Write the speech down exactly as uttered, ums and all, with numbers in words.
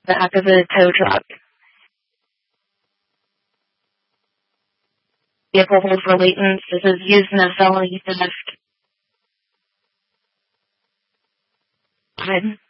back of a tow truck. Vehicle hold for latent. This is used in a felony theft. Fine.